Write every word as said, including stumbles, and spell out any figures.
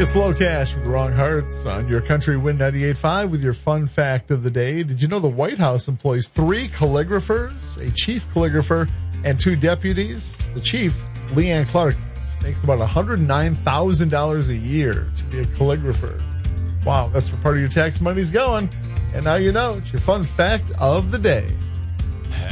It's Low Cash with Wrong Hearts on your Country Wind ninety-eight point five with your fun fact of the day. Did you know the White House employs three calligraphers, a chief calligrapher, and two deputies? The chief, Leanne Clark, makes about one hundred nine thousand dollars a year to be a calligrapher. Wow, that's where part of your tax money's going. And now you know. It's your fun fact of the day.